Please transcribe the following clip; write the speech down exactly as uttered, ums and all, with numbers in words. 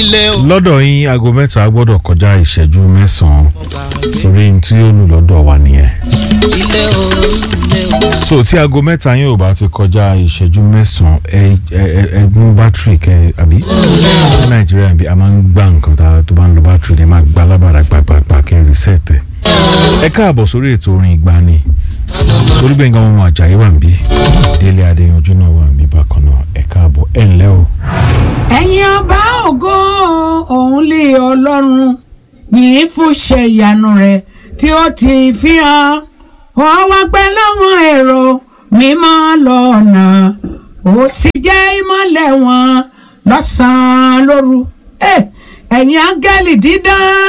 lọ́dọ̀ yín aago mẹ́ta gbọ́dọ̀ kọjá ìṣẹ́jú mẹ́sàn-án torí tí ó lù lọ́dọ̀ wa nìyẹn. so tí aago mẹ́ta yín ò bá ti kọjá ìṣẹ́jú mẹ́sàn-án ẹ ẹ ẹ mú bátìrì kẹ àbí ní nàìjíríà bí a máa ń gbá nǹkan tó bá ń lo bátìrì ní máa gbá lábàrà gbàgbàgbà kẹ rìsẹ́ẹ̀tẹ̀. ẹ káàbọ̀ sórí ètò orin ìgbani torí bẹ́ẹ̀ nǹkan ọmọ àjàyí wà ń bí délé adéyanjú náà wà ń bí bákan náà ẹ káàbọ̀ ẹ ǹlẹ́ o. ẹ̀yin ọba ògo òun lé ọlọ́run yìí fún ṣe ìyanu rẹ̀ tí ó ti fi hàn ó wá pẹ́ láwọn èrò mímọ́ lọ́nà ó sì jẹ́ ìmọ́lẹ̀ wọn lọ́sàn-án lóru ẹ̀yin áńgẹ́lì dídán